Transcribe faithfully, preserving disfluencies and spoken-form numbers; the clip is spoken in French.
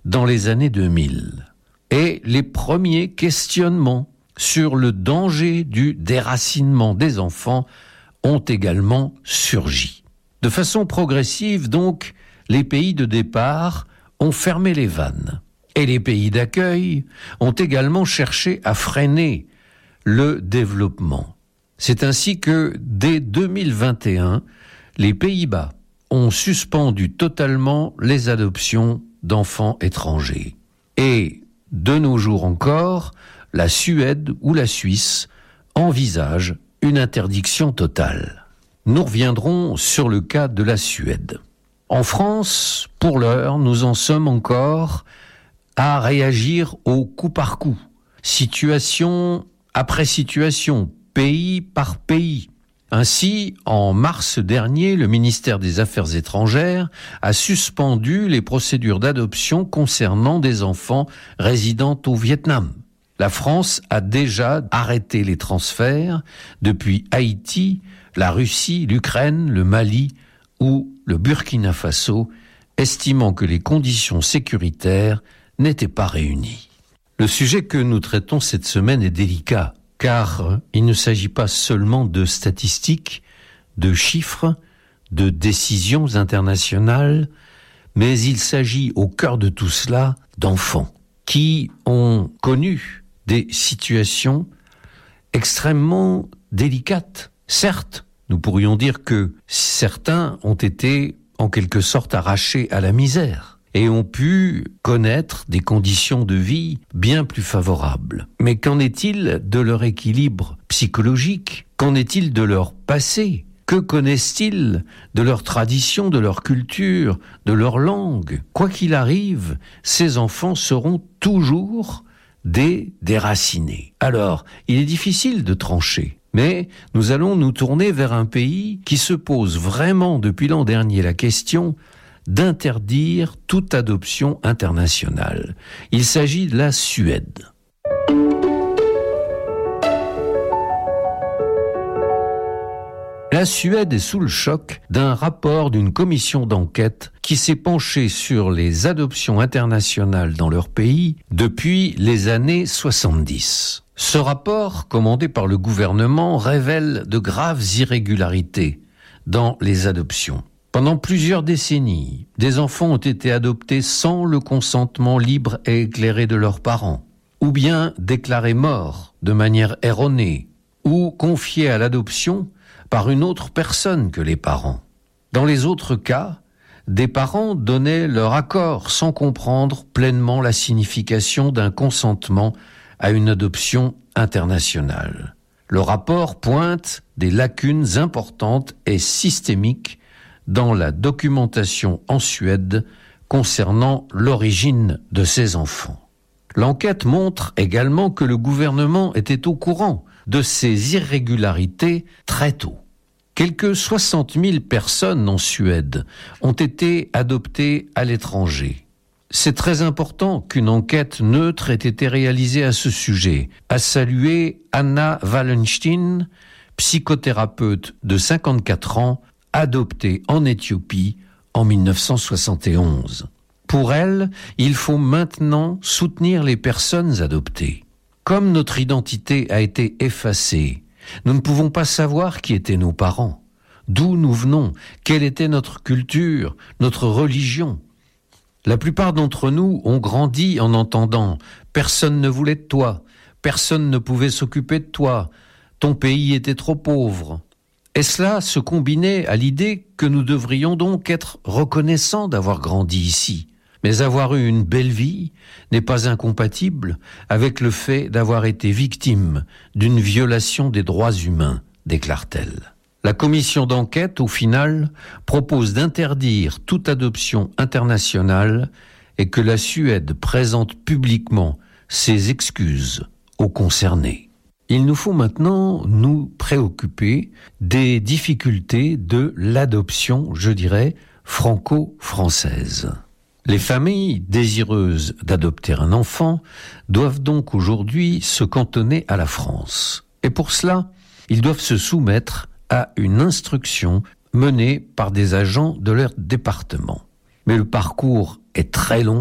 dans les années deux mille. Et les premiers questionnements sur le danger du déracinement des enfants ont également surgi. De façon progressive, donc, les pays de départ ont fermé les vannes. Et les pays d'accueil ont également cherché à freiner le développement. C'est ainsi que, dès deux mille vingt et un, les Pays-Bas ont suspendu totalement les adoptions d'enfants étrangers. Et, de nos jours encore, la Suède ou la Suisse envisagent une interdiction totale. Nous reviendrons sur le cas de la Suède. En France, pour l'heure, nous en sommes encore à réagir au coup par coup, situation après situation, pays par pays. Ainsi, en mars dernier, le ministère des Affaires étrangères a suspendu les procédures d'adoption concernant des enfants résidant au Vietnam. La France a déjà arrêté les transferts depuis Haïti, la Russie, l'Ukraine, le Mali ou le Burkina Faso, estimant que les conditions sécuritaires n'étaient pas réunies. Le sujet que nous traitons cette semaine est délicat, car il ne s'agit pas seulement de statistiques, de chiffres, de décisions internationales, mais il s'agit au cœur de tout cela d'enfants qui ont connu des situations extrêmement délicates. Certes, nous pourrions dire que certains ont été en quelque sorte arrachés à la misère et ont pu connaître des conditions de vie bien plus favorables. Mais qu'en est-il de leur équilibre psychologique ? Qu'en est-il de leur passé ? Que connaissent-ils de leur tradition, de leur culture, de leur langue ? Quoi qu'il arrive, ces enfants seront toujours des déracinés. Alors, il est difficile de trancher. Mais nous allons nous tourner vers un pays qui se pose vraiment depuis l'an dernier la question d'interdire toute adoption internationale. Il s'agit de la Suède. La Suède est sous le choc d'un rapport d'une commission d'enquête qui s'est penchée sur les adoptions internationales dans leur pays depuis les années soixante-dix. Ce rapport, commandé par le gouvernement, révèle de graves irrégularités dans les adoptions. Pendant plusieurs décennies, des enfants ont été adoptés sans le consentement libre et éclairé de leurs parents, ou bien déclarés morts de manière erronée, ou confiés à l'adoption par une autre personne que les parents. Dans les autres cas, des parents donnaient leur accord sans comprendre pleinement la signification d'un consentement à une adoption internationale. Le rapport pointe des lacunes importantes et systémiques dans la documentation en Suède concernant l'origine de ces enfants. L'enquête montre également que le gouvernement était au courant de ces irrégularités très tôt. Quelque soixante mille personnes en Suède ont été adoptées à l'étranger. C'est très important qu'une enquête neutre ait été réalisée à ce sujet. À saluer Anna Wallenstein, psychothérapeute de cinquante-quatre ans, adoptée en Éthiopie en dix-neuf cent soixante et onze. Pour elle, il faut maintenant soutenir les personnes adoptées. Comme notre identité a été effacée, nous ne pouvons pas savoir qui étaient nos parents, d'où nous venons, quelle était notre culture, notre religion. La plupart d'entre nous ont grandi en entendant « personne ne voulait de toi, personne ne pouvait s'occuper de toi, ton pays était trop pauvre ». Et cela se combinait à l'idée que nous devrions donc être reconnaissants d'avoir grandi ici. Mais avoir eu une belle vie n'est pas incompatible avec le fait d'avoir été victime d'une violation des droits humains, déclare-t-elle. La commission d'enquête, au final, propose d'interdire toute adoption internationale et que la Suède présente publiquement ses excuses aux concernés. Il nous faut maintenant nous préoccuper des difficultés de l'adoption, je dirais, franco-française. Les familles désireuses d'adopter un enfant doivent donc aujourd'hui se cantonner à la France. Et pour cela, ils doivent se soumettre à une instruction menée par des agents de leur département. Mais le parcours est très long